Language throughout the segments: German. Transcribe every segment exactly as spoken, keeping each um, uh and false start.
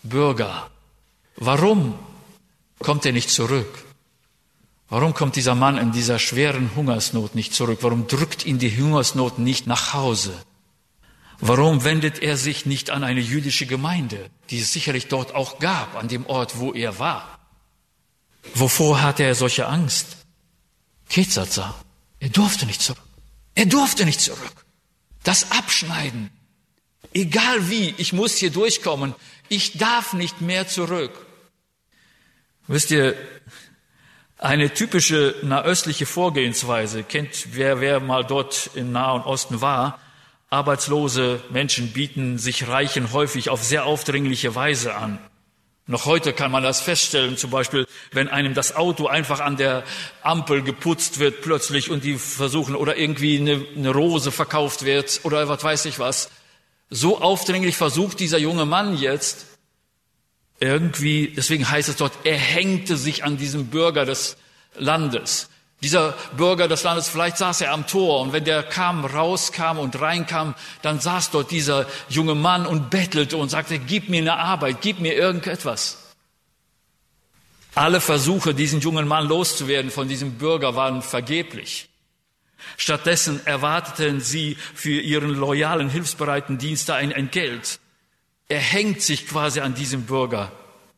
Bürger. Warum kommt er nicht zurück? Warum kommt dieser Mann in dieser schweren Hungersnot nicht zurück? Warum drückt ihn die Hungersnot nicht nach Hause? Warum wendet er sich nicht an eine jüdische Gemeinde, die es sicherlich dort auch gab, an dem Ort, wo er war? Wovor hatte er solche Angst? Ketzatzer. Er durfte nicht zurück. Er durfte nicht zurück. Das Abschneiden. Egal wie, ich muss hier durchkommen. Ich darf nicht mehr zurück. Wisst ihr, eine typische nahöstliche Vorgehensweise, kennt wer, wer mal dort im Nahen Osten war, arbeitslose Menschen bieten sich Reichen häufig auf sehr aufdringliche Weise an. Noch heute kann man das feststellen, zum Beispiel, wenn einem das Auto einfach an der Ampel geputzt wird plötzlich und die versuchen, oder irgendwie eine, eine Rose verkauft wird oder was weiß ich was. So aufdringlich versucht dieser junge Mann jetzt irgendwie, deswegen heißt es dort, er hängte sich an diesem Bürger des Landes. Dieser Bürger des Landes, vielleicht saß er am Tor und wenn der kam, rauskam und reinkam, dann saß dort dieser junge Mann und bettelte und sagte, gib mir eine Arbeit, gib mir irgendetwas. Alle Versuche, diesen jungen Mann loszuwerden von diesem Bürger, waren vergeblich. Stattdessen erwarteten sie für ihren loyalen, hilfsbereiten Dienst ein Entgelt. Er hängt sich quasi an diesem Bürger.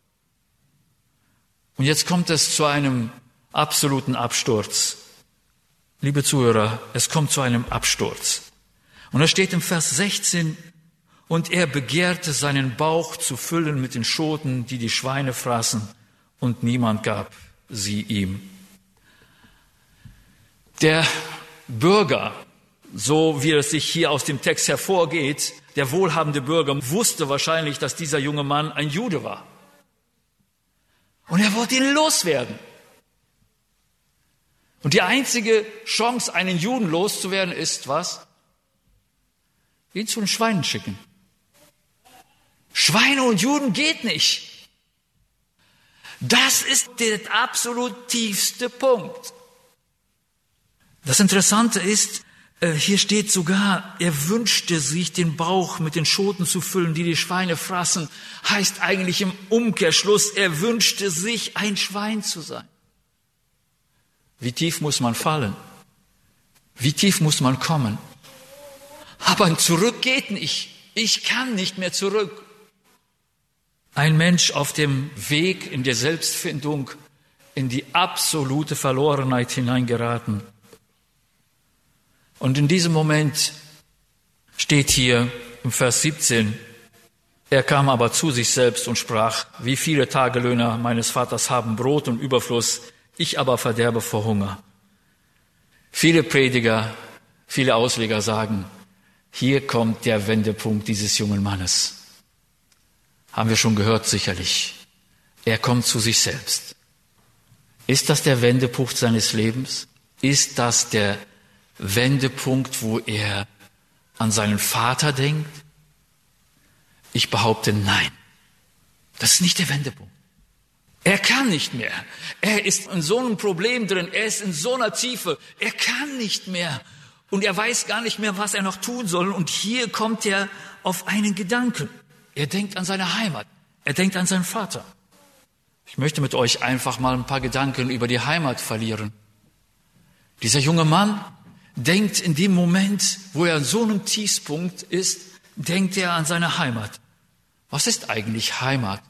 Und jetzt kommt es zu einem absoluten Absturz. Liebe Zuhörer, es kommt zu einem Absturz. Und da steht im Vers sechzehn, und er begehrte seinen Bauch zu füllen mit den Schoten, die die Schweine fraßen, und niemand gab sie ihm. Der Bürger, so wie es sich hier aus dem Text hervorgeht, der wohlhabende Bürger wusste wahrscheinlich, dass dieser junge Mann ein Jude war. Und er wollte ihn loswerden. Und die einzige Chance, einen Juden loszuwerden, ist was? Ihn zu den Schweinen schicken. Schweine und Juden geht nicht. Das ist der absolut tiefste Punkt. Das Interessante ist, hier steht sogar, er wünschte sich, den Bauch mit den Schoten zu füllen, die die Schweine fraßen. Heißt eigentlich im Umkehrschluss, er wünschte sich, ein Schwein zu sein. Wie tief muss man fallen? Wie tief muss man kommen? Aber zurück geht nicht. Ich kann nicht mehr zurück. Ein Mensch auf dem Weg in der Selbstfindung, in die absolute Verlorenheit hineingeraten. Und in diesem Moment steht hier im Vers siebzehn, er kam aber zu sich selbst und sprach, wie viele Tagelöhner meines Vaters haben Brot und Überfluss, ich aber verderbe vor Hunger. Viele Prediger, viele Ausleger sagen, hier kommt der Wendepunkt dieses jungen Mannes. Haben wir schon gehört, sicherlich. Er kommt zu sich selbst. Ist das der Wendepunkt seines Lebens? Ist das der Wendepunkt, wo er an seinen Vater denkt? Ich behaupte, nein. Das ist nicht der Wendepunkt. Er kann nicht mehr. Er ist in so einem Problem drin. Er ist in so einer Tiefe. Er kann nicht mehr. Und er weiß gar nicht mehr, was er noch tun soll. Und hier kommt er auf einen Gedanken. Er denkt an seine Heimat. Er denkt an seinen Vater. Ich möchte mit euch einfach mal ein paar Gedanken über die Heimat verlieren. Dieser junge Mann denkt in dem Moment, wo er an so einem Tiefpunkt ist, denkt er an seine Heimat. Was ist eigentlich Heimat?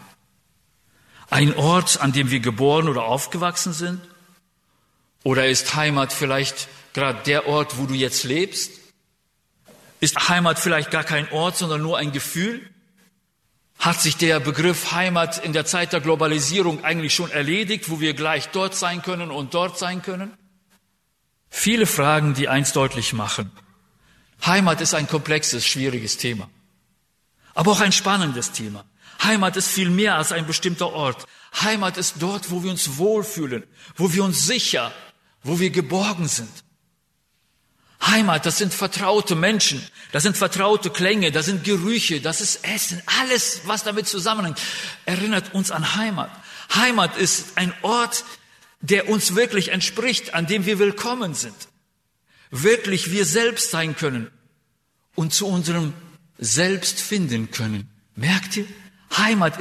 Ein Ort, an dem wir geboren oder aufgewachsen sind? Oder ist Heimat vielleicht gerade der Ort, wo du jetzt lebst? Ist Heimat vielleicht gar kein Ort, sondern nur ein Gefühl? Hat sich der Begriff Heimat in der Zeit der Globalisierung eigentlich schon erledigt, wo wir gleich dort sein können und dort sein können? Viele Fragen, die eins deutlich machen. Heimat ist ein komplexes, schwieriges Thema. Aber auch ein spannendes Thema. Heimat ist viel mehr als ein bestimmter Ort. Heimat ist dort, wo wir uns wohlfühlen, wo wir uns sicher, wo wir geborgen sind. Heimat, das sind vertraute Menschen, das sind vertraute Klänge, das sind Gerüche, das ist Essen, alles, was damit zusammenhängt, erinnert uns an Heimat. Heimat ist ein Ort, der uns wirklich entspricht, an dem wir willkommen sind. Wirklich wir selbst sein können und zu unserem Selbst finden können. Merkt ihr? Heimat